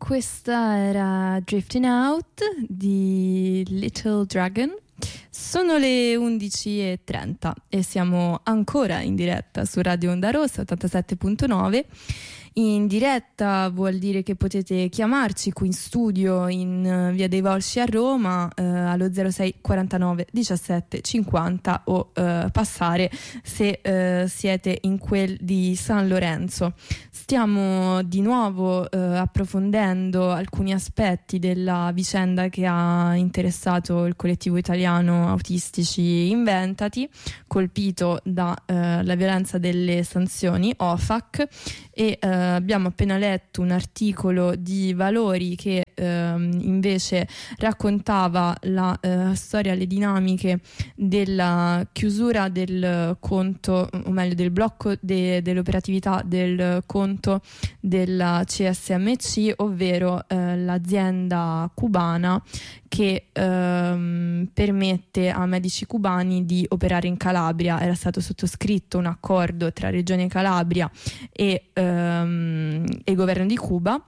questa era Drifting Out di Little Dragon. Sono le 11:30 e siamo ancora in diretta su Radio Onda Rossa 87.9. In diretta vuol dire che potete chiamarci qui in studio in via dei Volsci a Roma allo 06 49 17 50 o passare se siete in quel di San Lorenzo. Stiamo di nuovo approfondendo alcuni aspetti della vicenda che ha interessato il collettivo italiano Autistici Inventati, colpito dalla violenza delle sanzioni OFAC, e abbiamo appena letto un articolo di Valori che invece raccontava la storia, le dinamiche della chiusura del conto, o meglio del blocco dell'operatività del conto della CSMC, ovvero l'azienda cubana che permette a medici cubani di operare in Calabria. Era stato sottoscritto un accordo tra Regione Calabria e governo di Cuba.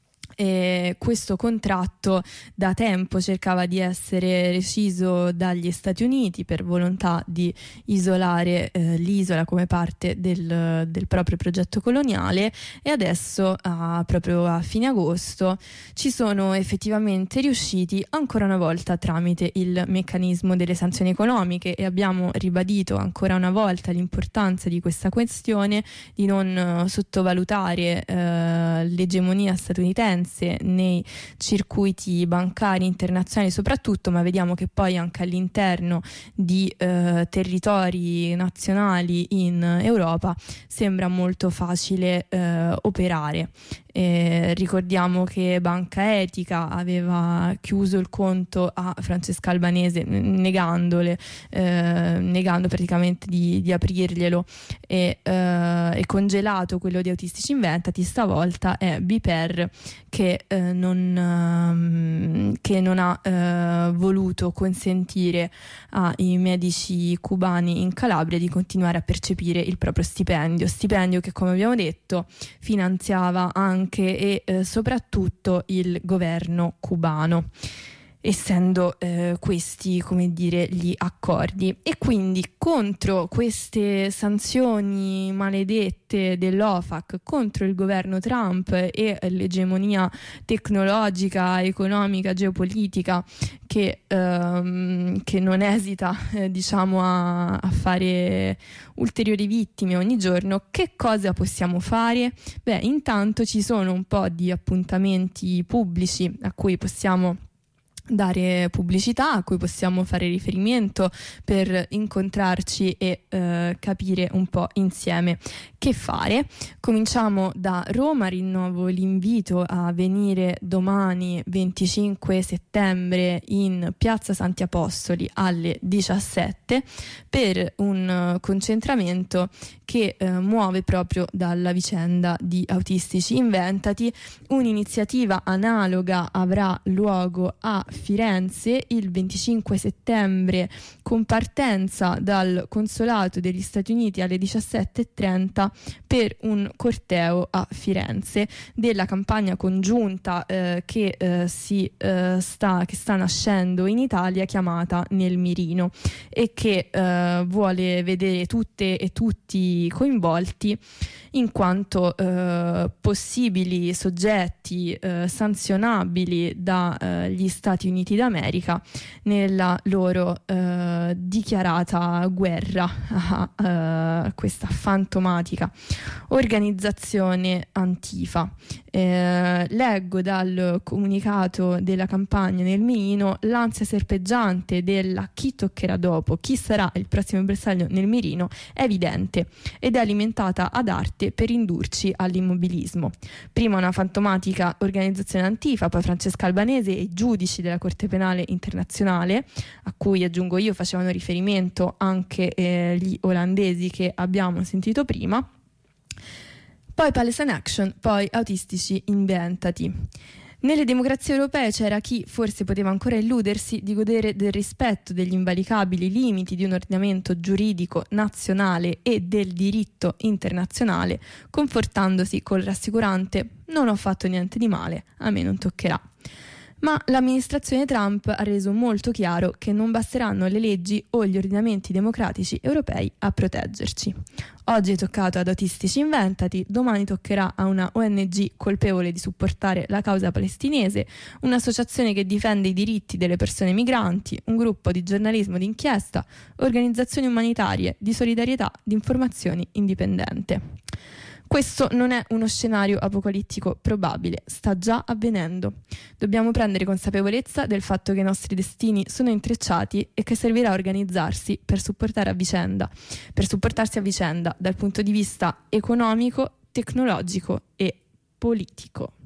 E questo contratto da tempo cercava di essere rescisso dagli Stati Uniti per volontà di isolare l'isola come parte del proprio progetto coloniale, e adesso proprio a fine agosto ci sono effettivamente riusciti ancora una volta tramite il meccanismo delle sanzioni economiche, e abbiamo ribadito ancora una volta l'importanza di questa questione, di non sottovalutare l'egemonia statunitense nei circuiti bancari internazionali soprattutto, ma vediamo che poi anche all'interno di territori nazionali in Europa sembra molto facile operare. Ricordiamo che Banca Etica aveva chiuso il conto a Francesca Albanese negando praticamente di aprirglielo, e congelato quello di Autistici Inventati. Stavolta è BPER che non ha voluto consentire ai medici cubani in Calabria di continuare a percepire il proprio stipendio che, come abbiamo detto, finanziava anche e soprattutto il governo cubano, essendo questi, come dire, gli accordi. E quindi contro queste sanzioni maledette dell'OFAC, contro il governo Trump e l'egemonia tecnologica, economica, geopolitica che non esita a fare ulteriori vittime ogni giorno, che cosa possiamo fare? Beh, intanto ci sono un po' di appuntamenti pubblici a cui possiamo dare pubblicità, a cui possiamo fare riferimento per incontrarci e capire un po' insieme che fare. Cominciamo da Roma. Rinnovo l'invito a venire domani 25 settembre in Piazza Santi Apostoli alle 17 per un concentramento che muove proprio dalla vicenda di Autistici Inventati. Un'iniziativa analoga avrà luogo a Firenze il 25 settembre con partenza dal consolato degli Stati Uniti alle 17:30 per un corteo a Firenze della campagna congiunta che sta nascendo in Italia, chiamata Nel Mirino, e che vuole vedere tutte e tutti coinvolti in quanto possibili soggetti sanzionabili dagli Stati Uniti d'America nella loro dichiarata guerra a questa fantomatica organizzazione Antifa. Leggo dal comunicato della campagna Nel Mirino: l'ansia serpeggiante della chi toccherà dopo, chi sarà il prossimo bersaglio nel mirino è evidente ed è alimentata ad arte per indurci all'immobilismo. Prima una fantomatica organizzazione Antifa, poi Francesca Albanese e i giudici della Corte Penale Internazionale, a cui, aggiungo io, facevano riferimento anche gli olandesi che abbiamo sentito prima, poi Palestine Action, poi Autistici Inventati. Nelle democrazie europee c'era chi forse poteva ancora illudersi di godere del rispetto degli invalicabili limiti di un ordinamento giuridico nazionale e del diritto internazionale, confortandosi col rassicurante «non ho fatto niente di male, a me non toccherà». Ma l'amministrazione Trump ha reso molto chiaro che non basteranno le leggi o gli ordinamenti democratici europei a proteggerci. Oggi è toccato ad autistici inventati, domani toccherà a una ONG colpevole di supportare la causa palestinese, un'associazione che difende i diritti delle persone migranti, un gruppo di giornalismo d'inchiesta, organizzazioni umanitarie, di solidarietà, di informazioni indipendente. Questo non è uno scenario apocalittico probabile, sta già avvenendo. Dobbiamo prendere consapevolezza del fatto che i nostri destini sono intrecciati e che servirà organizzarsi per supportarsi a vicenda dal punto di vista economico, tecnologico e politico.